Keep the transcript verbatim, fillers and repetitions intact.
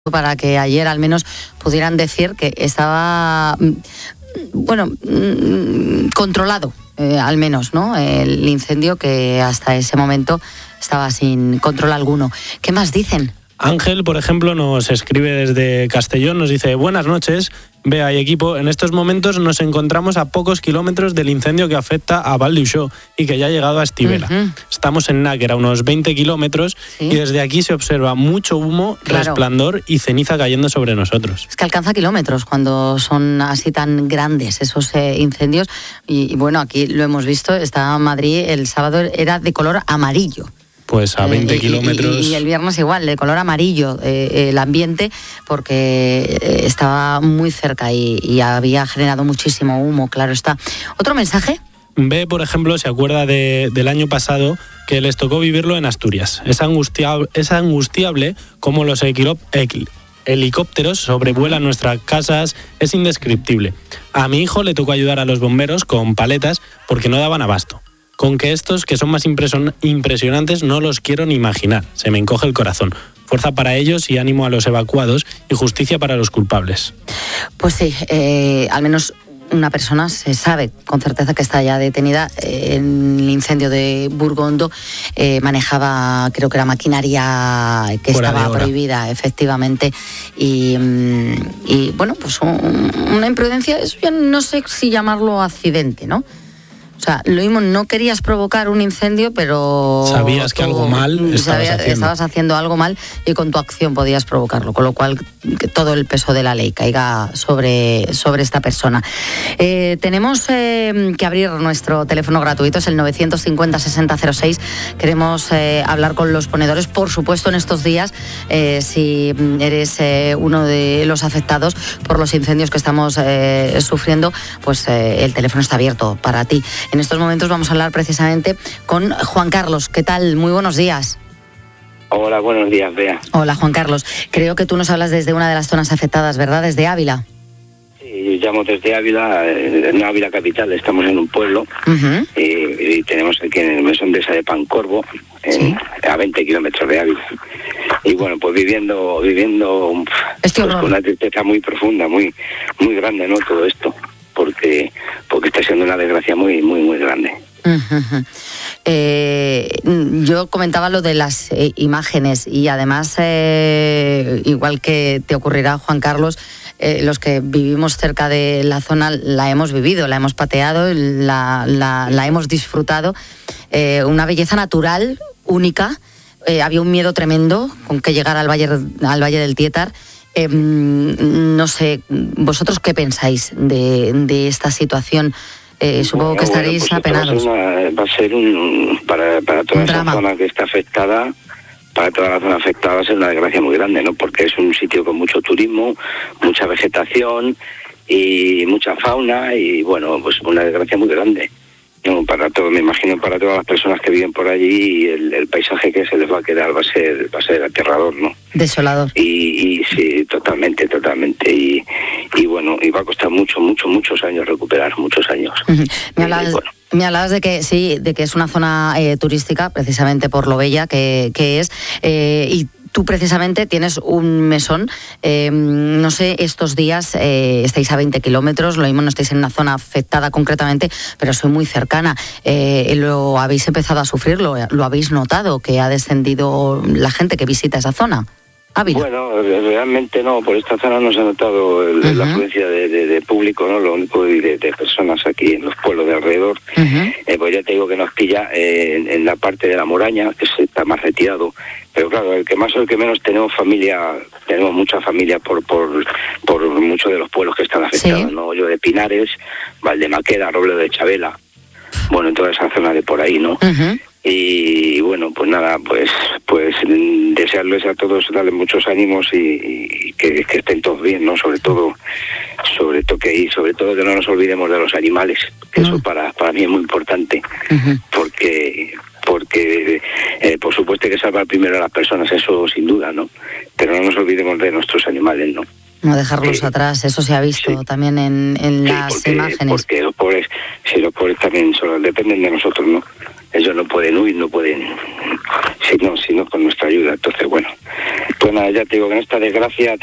para que ayer al menos pudieran decir que estaba, bueno, controlado, eh, al menos, ¿no? El incendio, que hasta ese momento estaba sin control alguno. ¿Qué más dicen? Ángel, por ejemplo, nos escribe desde Castellón, nos dice: buenas noches, Bea y equipo, en estos momentos nos encontramos a pocos kilómetros del incendio que afecta a Val d'Uixó y que ya ha llegado a Estivela. Uh-huh. Estamos en Náquera, a unos veinte kilómetros, ¿sí? Y desde aquí se observa mucho humo, claro, resplandor y ceniza cayendo sobre nosotros. Es que alcanza kilómetros cuando son así tan grandes esos eh, incendios. Y, y bueno, aquí lo hemos visto, está Madrid el sábado, era de color amarillo. Pues a veinte eh, y, kilómetros. Y, y el viernes igual, de color amarillo, eh, el ambiente, porque eh, estaba muy cerca y, y había generado muchísimo humo, claro está. ¿Otro mensaje? B, por ejemplo, se acuerda de, del año pasado que les tocó vivirlo en Asturias. Es angustiable, es angustiable como los equilop, equil, helicópteros sobrevuelan nuestras casas, es indescriptible. A mi hijo le tocó ayudar a los bomberos con paletas porque no daban abasto. Con que estos, que son más impresion- impresionantes, no los quiero ni imaginar. Se me encoge el corazón. Fuerza para ellos y ánimo a los evacuados y justicia para los culpables. Pues sí, eh, al menos una persona se sabe con certeza que está ya detenida. En el incendio de Burgondo eh, manejaba, creo que era maquinaria que Fuera estaba prohibida, efectivamente. Y, y bueno, pues un, una imprudencia, eso ya no sé si llamarlo accidente, ¿no? O sea, lo mismo, no querías provocar un incendio, pero... Sabías que algo mal estabas sabías, haciendo. Estabas haciendo algo mal y con tu acción podías provocarlo, con lo cual que todo el peso de la ley caiga sobre, sobre esta persona. Eh, tenemos eh, que abrir nuestro teléfono gratuito, es el novecientos cincuenta sesenta cero seis. Queremos eh, hablar con los ponedores, por supuesto, en estos días, eh, si eres eh, uno de los afectados por los incendios que estamos eh, sufriendo, pues eh, el teléfono está abierto para ti. En estos momentos vamos a hablar precisamente con Juan Carlos. ¿Qué tal? Muy buenos días. Hola, buenos días, Bea. Hola, Juan Carlos. Creo que tú nos hablas desde una de las zonas afectadas, ¿verdad? Desde Ávila. Sí, yo llamo desde Ávila, en Ávila capital, estamos en un pueblo, uh-huh. y, y tenemos aquí en el mesón de esa de Pancorvo, en, ¿sí? a veinte kilómetros de Ávila. Y bueno, pues viviendo viviendo este pues, con una tristeza muy profunda, muy muy grande, ¿no? Todo esto. porque porque está siendo una desgracia muy muy muy grande. Uh-huh. Eh, yo comentaba lo de las eh, imágenes y además eh, igual que te ocurrirá, Juan Carlos, eh, los que vivimos cerca de la zona la hemos vivido, la hemos pateado, la, la, la hemos disfrutado, eh, una belleza natural única. Eh, había un miedo tremendo con que llegara al Valle al Valle del Tietar. Eh, no sé, ¿vosotros qué pensáis de, de esta situación? Eh, supongo bueno, que estaréis bueno, pues apenados. Va a ser, una, va a ser un, para, para toda un esa drama. zona que está afectada, para toda la zona afectada va a ser una desgracia muy grande, ¿no? Porque es un sitio con mucho turismo, mucha vegetación y mucha fauna y, bueno, pues una desgracia muy grande. No, para todo, me imagino para todas las personas que viven por allí, el, el paisaje que se les va a quedar va a ser va a ser aterrador, ¿no? Desolador. Y, y sí, totalmente, totalmente. Y, y bueno, y va a costar mucho, mucho, muchos años recuperar, muchos años. Uh-huh. Me hablabas, y, bueno. me hablabas de que sí, de que es una zona eh, turística, precisamente por lo bella que, que es, eh, y tú precisamente tienes un mesón, eh, no sé, estos días eh, estáis a veinte kilómetros, lo mismo no estáis en una zona afectada concretamente, pero soy muy cercana. Eh, ¿Lo habéis empezado a sufrirlo? ¿Lo habéis notado que ha descendido la gente que visita esa zona? Ávila. Bueno, realmente no, por esta zona no se ha notado el, uh-huh. la afluencia de, de, de público, ¿no? Lo único de, de personas aquí en los pueblos de alrededor. Uh-huh. Eh, pues ya te digo que nos pilla eh, en, en la parte de la Moraña, que está más retirado. Pero claro, el que más o el que menos tenemos familia, tenemos mucha familia por por por muchos de los pueblos que están afectados, ¿sí? ¿No? Yo de Pinares, Valdemaqueda, Robledo de Chabela, bueno, en toda esa zona de por ahí, ¿no? Uh-huh. Y bueno, pues nada, pues pues desearles a todos, darles muchos ánimos y, y que, que estén todos bien, ¿no? Sobre todo, sobre todo que y sobre todo que no nos olvidemos de los animales, que uh-huh. eso para para mí es muy importante, uh-huh. porque porque eh, por supuesto hay que salvar primero a las personas, eso sin duda, ¿no? Pero no nos olvidemos de nuestros animales, ¿no? No dejarlos sí. atrás, eso se ha visto sí. también en, en sí, las porque, imágenes. Porque los pobres, si los pobres también solo dependen de nosotros, ¿no? ellos no pueden huir, no pueden, si no, si no con nuestra ayuda. Entonces, bueno, pues nada, ya te digo que en esta desgracia